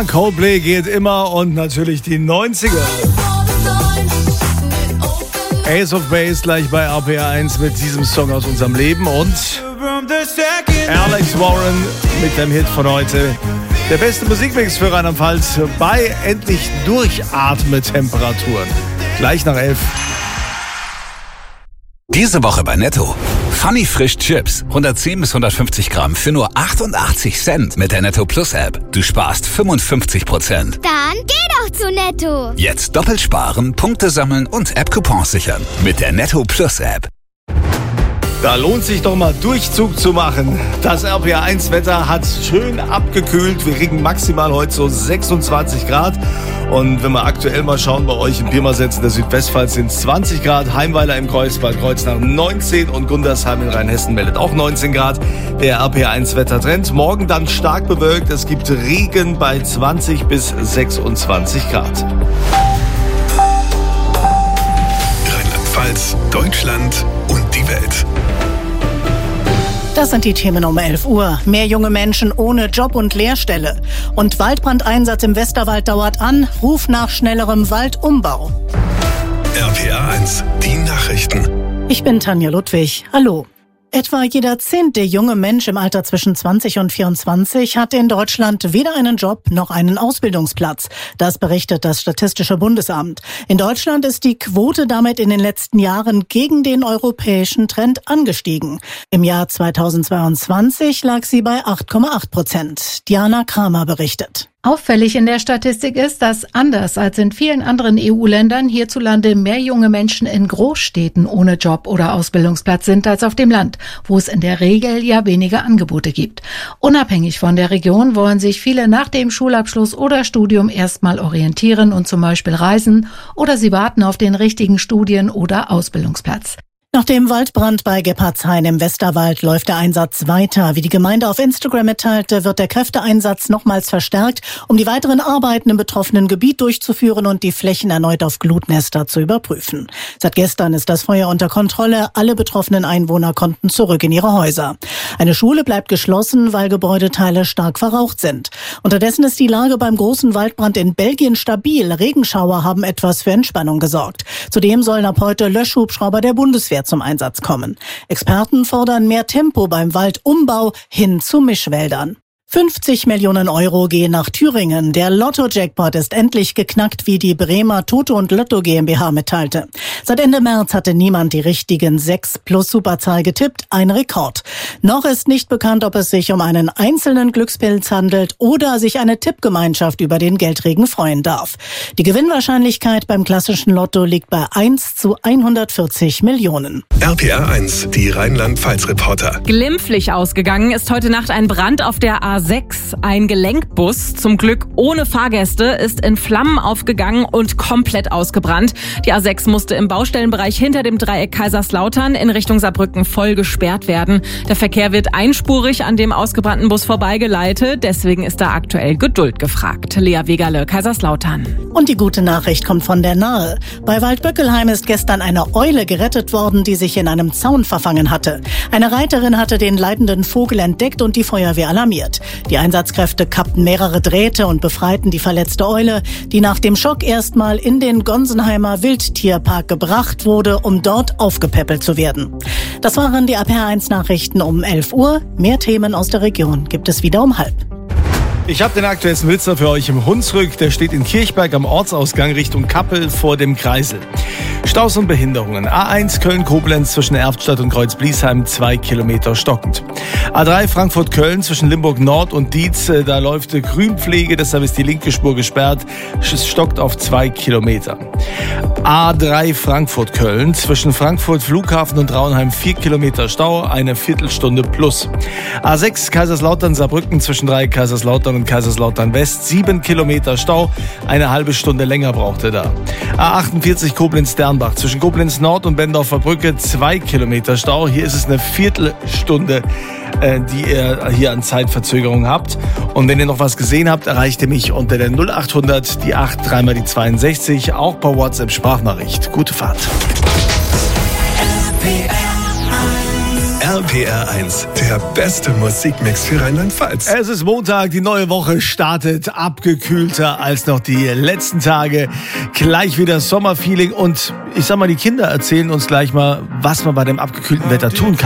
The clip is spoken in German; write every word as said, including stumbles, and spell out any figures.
Ja, Coldplay geht immer und natürlich die neunziger. Ace of Base gleich bei R P R eins mit diesem Song aus unserem Leben und Alex Warren mit dem Hit von heute. Der beste Musikmix für Rheinland-Pfalz bei endlich Durchatme-Temperaturen. Gleich nach elf. Diese Woche bei Netto. Funny Frisch Chips. hundertzehn bis hundertfünfzig Gramm für nur achtundachtzig Cent mit der Netto Plus App. Du sparst fünfundfünfzig Prozent. Dann geh doch zu Netto. Jetzt doppelt sparen, Punkte sammeln und App-Coupons sichern. Mit der Netto Plus App. Da lohnt sich doch mal Durchzug zu machen. Das R P R eins Wetter hat schön abgekühlt. Wir kriegen maximal heute so sechsundzwanzig Grad. Und wenn wir aktuell mal schauen, bei euch in Pirmasens in der Südwestpfalz sind zwanzig Grad. Heimweiler im Kreuzberg, Kreuznach neunzehn und Gundersheim in Rheinhessen meldet auch neunzehn Grad. Der R P R eins Wettertrend. Morgen dann stark bewölkt. Es gibt Regen bei zwanzig bis sechsundzwanzig Grad. Rheinland-Pfalz, Deutschland und die Welt. Das sind die Themen um elf Uhr. Mehr junge Menschen ohne Job und Lehrstelle. Und Waldbrandeinsatz im Westerwald dauert an. Ruf nach schnellerem Waldumbau. R P R eins, die Nachrichten. Ich bin Tanja Ludwig. Hallo. Etwa jeder zehnte junge Mensch im Alter zwischen zwanzig und vierundzwanzig hat in Deutschland weder einen Job noch einen Ausbildungsplatz. Das berichtet das Statistische Bundesamt. In Deutschland ist die Quote damit in den letzten Jahren gegen den europäischen Trend angestiegen. Im Jahr zweitausendzweiundzwanzig lag sie bei acht Komma acht Prozent. Diana Kramer berichtet. Auffällig in der Statistik ist, dass anders als in vielen anderen E U-Ländern hierzulande mehr junge Menschen in Großstädten ohne Job oder Ausbildungsplatz sind als auf dem Land, wo es in der Regel ja weniger Angebote gibt. Unabhängig von der Region wollen sich viele nach dem Schulabschluss oder Studium erstmal orientieren und zum Beispiel reisen oder sie warten auf den richtigen Studien- oder Ausbildungsplatz. Nach dem Waldbrand bei Gebhardshain im Westerwald läuft der Einsatz weiter. Wie die Gemeinde auf Instagram mitteilte, wird der Kräfteeinsatz nochmals verstärkt, um die weiteren Arbeiten im betroffenen Gebiet durchzuführen und die Flächen erneut auf Glutnester zu überprüfen. Seit gestern ist das Feuer unter Kontrolle. Alle betroffenen Einwohner konnten zurück in ihre Häuser. Eine Schule bleibt geschlossen, weil Gebäudeteile stark verraucht sind. Unterdessen ist die Lage beim großen Waldbrand in Belgien stabil. Regenschauer haben etwas für Entspannung gesorgt. Zudem sollen ab heute Löschhubschrauber der Bundeswehr zum Einsatz kommen. Experten fordern mehr Tempo beim Waldumbau hin zu Mischwäldern. fünfzig Millionen Euro gehen nach Thüringen. Der Lotto-Jackpot ist endlich geknackt, wie die Bremer Toto und Lotto GmbH mitteilte. Seit Ende März hatte niemand die richtigen sechs plus Superzahl getippt, ein Rekord. Noch ist nicht bekannt, ob es sich um einen einzelnen Glückspilz handelt oder sich eine Tippgemeinschaft über den Geldregen freuen darf. Die Gewinnwahrscheinlichkeit beim klassischen Lotto liegt bei eins zu hundertvierzig Millionen. R P R eins, die Rheinland-Pfalz-Reporter. Glimpflich ausgegangen ist heute Nacht ein Brand auf der A sechs. Ein Gelenkbus, zum Glück ohne Fahrgäste, ist in Flammen aufgegangen und komplett ausgebrannt. Die A sechs musste im Baustellenbereich hinter dem Dreieck Kaiserslautern in Richtung Saarbrücken voll gesperrt werden. Der Verkehr wird einspurig an dem ausgebrannten Bus vorbeigeleitet. Deswegen ist da aktuell Geduld gefragt. Lea Wegerle, Kaiserslautern. Und die gute Nachricht kommt von der Nahe. Bei Waldböckelheim ist gestern eine Eule gerettet worden, die sich in einem Zaun verfangen hatte. Eine Reiterin hatte den leidenden Vogel entdeckt und die Feuerwehr alarmiert. Die Einsatzkräfte kappten mehrere Drähte und befreiten die verletzte Eule, die nach dem Schock erstmal in den Gonsenheimer Wildtierpark gebracht wurde, um dort aufgepäppelt zu werden. Das waren die R P R eins Nachrichten um elf Uhr. Mehr Themen aus der Region gibt es wieder um halb. Ich habe den aktuellsten Blitzer für euch im Hunsrück. Der steht in Kirchberg am Ortsausgang Richtung Kappel vor dem Kreisel. Staus und Behinderungen. A eins Köln-Koblenz zwischen Erftstadt und Kreuzbliesheim zwei Kilometer stockend. A drei Frankfurt-Köln zwischen Limburg Nord und Dietz. Da läuft Grünpflege, deshalb ist die linke Spur gesperrt. Es stockt auf zwei Kilometer. A drei Frankfurt-Köln zwischen Frankfurt Flughafen und Raunheim vier Kilometer Stau, eine Viertelstunde plus. A sechs Kaiserslautern-Saarbrücken zwischen drei Kaiserslautern und Kaiserslautern West sieben Kilometer Stau, eine halbe Stunde länger braucht er da. A achtundvierzig Koblenz-Dernbach zwischen Koblenz Nord und Bendorfer Brücke zwei Kilometer Stau. Hier ist es eine Viertelstunde, äh, die ihr hier an Zeitverzögerung habt. Und wenn ihr noch was gesehen habt, erreicht ihr mich unter der null achthundert, die acht, dreimal die zweiundsechzig, auch per WhatsApp-Sprachnachricht. Gute Fahrt. R R P R eins, der beste Musikmix für Rheinland-Pfalz. Es ist Montag, die neue Woche startet, abgekühlter als noch die letzten Tage. Gleich wieder Sommerfeeling und ich sag mal, die Kinder erzählen uns gleich mal, was man bei dem abgekühlten Wetter tun kann.